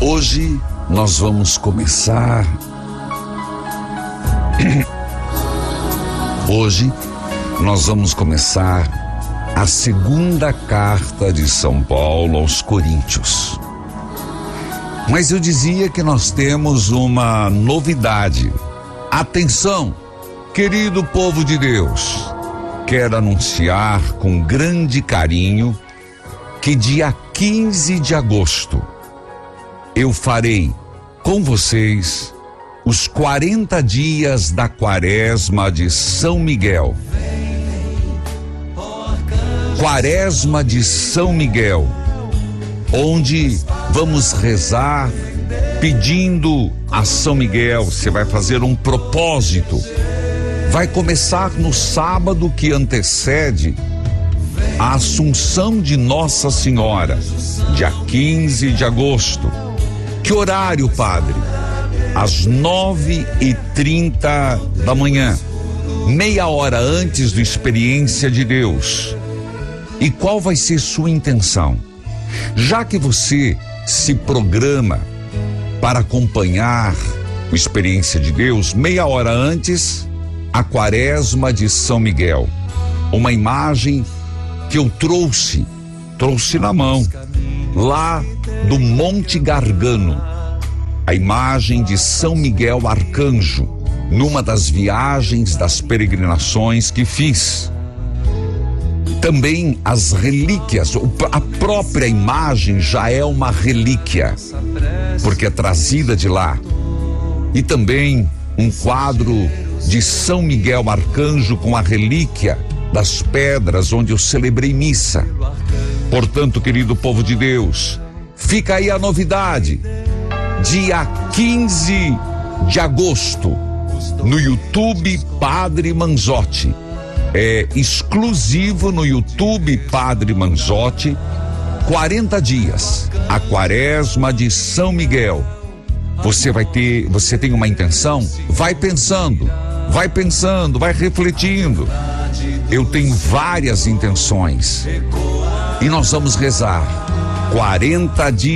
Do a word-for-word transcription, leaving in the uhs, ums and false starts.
Hoje nós vamos começar. Hoje nós vamos começar a segunda carta de São Paulo aos Coríntios. Mas eu dizia que nós temos uma novidade. Atenção, querido povo de Deus, quero anunciar com grande carinho que dia quinze de agosto eu farei com vocês os quarenta dias da Quaresma de São Miguel. Quaresma de São Miguel, onde vamos rezar pedindo a São Miguel. Você vai fazer um propósito. Vai começar no sábado que antecede a Assunção de Nossa Senhora, dia quinze de agosto. Que horário, padre? Às nove e trinta da manhã, meia hora antes do Experiência de Deus. E qual vai ser sua intenção? Já que você se programa para acompanhar o Experiência de Deus, meia hora antes, a Quaresma de São Miguel. Uma imagem que eu trouxe, trouxe na mão, lá do Monte Gargano, a imagem de São Miguel Arcanjo, numa das viagens das peregrinações que fiz. Também as relíquias, a própria imagem já é uma relíquia, porque é trazida de lá. E também um quadro de São Miguel Arcanjo com a relíquia das pedras onde eu celebrei missa. Portanto, querido povo de Deus, fica aí a novidade. Dia quinze de agosto, no YouTube Padre Manzotti. É exclusivo no YouTube Padre Manzotti. quarenta dias, a Quaresma de São Miguel. Você vai ter, você tem uma intenção? Vai pensando, vai pensando, vai refletindo. Eu tenho várias intenções. E nós vamos rezar quarenta dias.